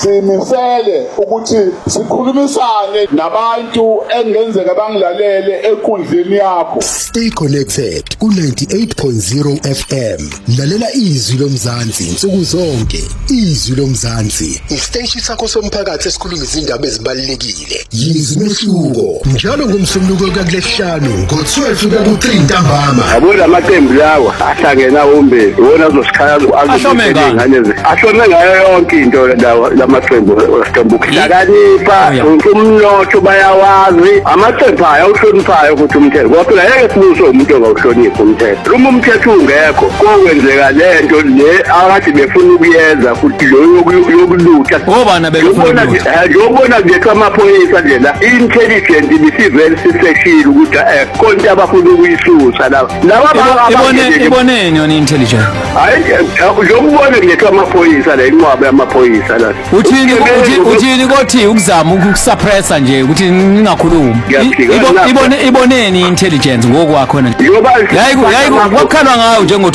simisele ukuthi sikhulumisane nabantu engenzeka bangilalele enkundleni yakho. Stay connected ku 98.0 FM. Lalela izwi lomzansi insuku zonke. Izwi lomzansi, isiteshi sakho somphakathi esikhuluma izindaba ezibalulekile. Yizwi mehluko njalo ngomsombuluko kakulesihlanu ngo-12 kuya ku-3 ntambama. Yabona amaqembu lawa ahlangena umbeli wona azosikhaya ahlome ngayo yonke into lamaqembu wesiqembu hlakanipha umnotho bayawazi amaqembu awuhloniphayo ukuthi umthetho kodwa ngeke sibuze umuntu ongawuhloniphi umthetho uma umthetho ungekho kokwenzeka lento le akade befuna ukuyenza futhi lo yokulutha ngobana bekufuna ukubona nje amaphoyisa nje la intelligent ibisivele siseshile ukuthi konke abafuna ukuyisusa iboneni yona intelligent hayi ngiyobona nje amaphoyisa la inqwabe amaphoyisa la uthini kothi ukuzama ukusuppressa nje ukuthi ningakhulumi iboneni intelligence ngokwakho na yayi kwakhalwa ngayo njengo